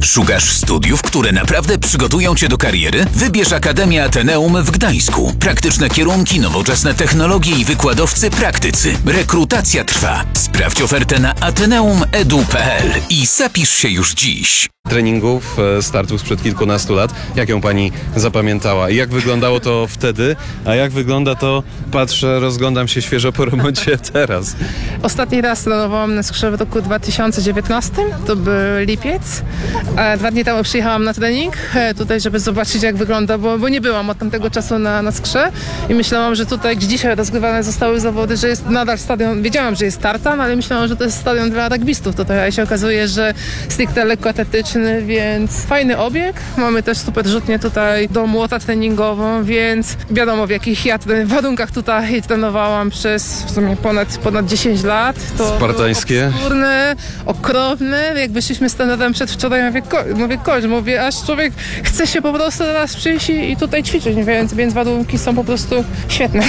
Szukasz studiów, które naprawdę przygotują Cię do kariery? Wybierz Akademię Ateneum w Gdańsku. Praktyczne kierunki, nowoczesne technologie i wykładowcy praktycy. Rekrutacja trwa. Sprawdź ofertę na ateneum.edu.pl i zapisz się już dziś. Treningów, startów sprzed kilkunastu lat. Jak ją pani zapamiętała? I jak wyglądało to wtedy? A jak wygląda to, patrzę, rozglądam się świeżo po remoncie teraz. Ostatni raz trenowałam na skrze w roku 2019, to był lipiec. 2 dni temu przyjechałam na trening tutaj, żeby zobaczyć, jak wygląda, bo nie byłam od tamtego czasu na skrze i myślałam, że tutaj, gdzie dzisiaj rozgrywane zostały zawody, że jest nadal stadion, wiedziałam, że jest tartan, ale myślałam, że to jest stadion dla rugbystów tutaj, a się okazuje, że stricte lekkoatletyczny, więc fajny obieg. Mamy też super rzutnię tutaj do młota treningową, więc wiadomo, w jakich ja warunkach tutaj trenowałam przez w sumie ponad 10 lat. To spartańskie. Obskurne, okropne. Jak wyszliśmy z trenerem przedwczoraj, mówię, aż człowiek chce się po prostu teraz przyjść i tutaj ćwiczyć, więc warunki są po prostu świetne.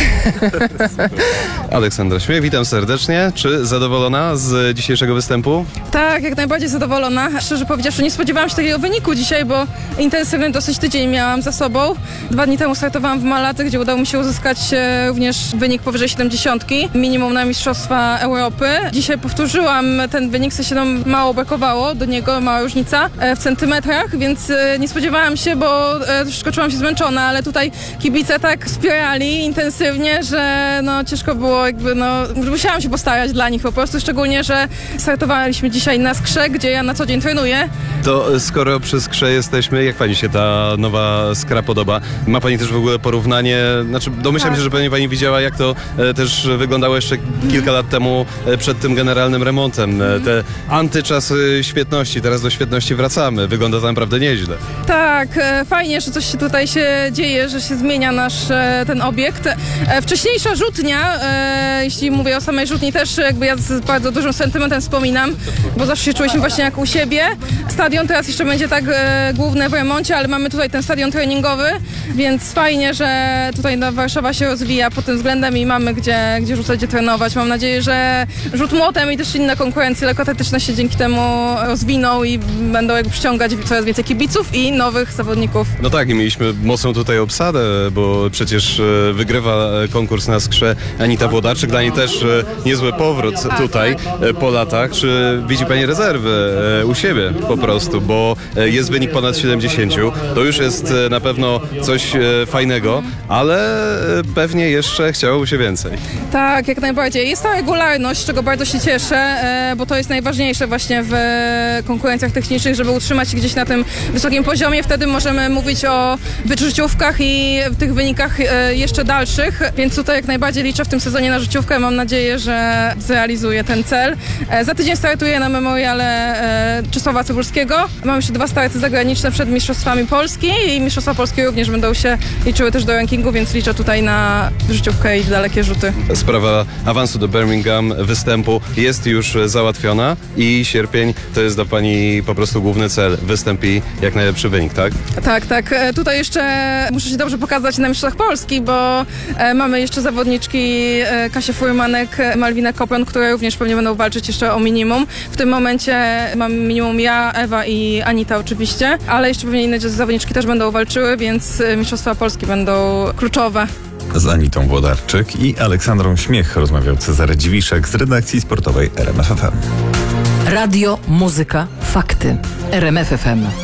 Aleksandra Śmiech, witam serdecznie. Czy zadowolona z dzisiejszego występu? Tak, jak najbardziej zadowolona. Szczerze powiedziawszy, nie spodziewałam się takiego wyniku dzisiaj, bo intensywny dosyć tydzień miałam za sobą. 2 dni temu startowałam w Malace, gdzie udało mi się uzyskać również wynik powyżej 70, minimum na Mistrzostwa Europy. Dzisiaj powtórzyłam ten wynik, w sensie mało brakowało do niego, mała różnica w centymetrach, więc nie spodziewałam się, bo troszeczkę czułam się zmęczona, ale tutaj kibice tak wspierali intensywnie, że ciężko było musiałam się postarać dla nich po prostu, szczególnie, że startowaliśmy dzisiaj na skrze, gdzie ja na co dzień trenuję. To skoro przy skrze jesteśmy, jak pani się ta nowa skra podoba? Ma pani też w ogóle porównanie, domyślam się, że pewnie pani widziała, jak to też wyglądało jeszcze kilka lat temu przed tym generalnym remontem. Te antyczasy świetności, teraz do świetności wracamy. Wygląda to naprawdę nieźle. Tak, fajnie, że coś się tutaj się dzieje, że się zmienia nasz ten obiekt. Wcześniejsza rzutnia, jeśli mówię o samej rzutni, też jakby ja z bardzo dużym sentymentem wspominam, bo zawsze się czuliśmy właśnie jak u siebie. Stadion teraz jeszcze będzie tak główny w remoncie, ale mamy tutaj ten stadion treningowy, więc fajnie, że tutaj Warszawa się rozwija pod tym względem i mamy gdzie rzucać, gdzie trenować. Mam nadzieję, że rzut młotem i też inne konkurencje lekkoatletyczne się dzięki temu rozwiną i będą jakby przyciągać coraz więcej kibiców i nowych zawodników. No tak, i mieliśmy mocną tutaj obsadę, bo przecież wygrywa konkurs na skrze Anita Włodarczyk. Dla niej też niezły powrót tutaj po latach. Czy widzi pani rezerwy u siebie po prostu, bo jest wynik ponad 70. To już jest na pewno coś fajnego, ale pewnie jeszcze chciałoby się więcej. Tak, jak najbardziej. Jest ta regularność, z czego bardzo się cieszę, bo to jest najważniejsze właśnie w konkurencjach technicznych, żeby utrzymać się gdzieś na tym wysokim poziomie. Wtedy możemy mówić o życiówkach i tych wynikach jeszcze dalszych, więc tutaj jak najbardziej liczę w tym sezonie na życiówkę. Mam nadzieję, że zrealizuję ten cel. Za tydzień startuję na memoriale Czesława Cybulskiego. Mamy jeszcze 2 starty zagraniczne przed Mistrzostwami Polski i Mistrzostwa Polskie również będą się liczyły też do rankingu, więc liczę tutaj na życiówkę i dalekie rzuty. Sprawa awansu do Birmingham, występu jest już załatwiona i sierpień to jest dla pani po prostu główny cel, występ i jak najlepszy wynik, tak? Tak. Tutaj jeszcze muszę się dobrze pokazać na Mistrzostwach Polski, bo mamy jeszcze zawodniczki Kasię Furmanek, Malwinę Kopion, które również pewnie będą walczyć jeszcze o minimum. W tym momencie mam minimum ja, Ewa i Anita oczywiście, ale jeszcze pewnie inne zawodniczki też będą walczyły, więc Mistrzostwa Polski będą kluczowe. Z Anitą Włodarczyk i Aleksandrą Śmiech rozmawiał Cezary Dziwiszek z redakcji sportowej RMF FM. Radio, muzyka, fakty. RMF FM.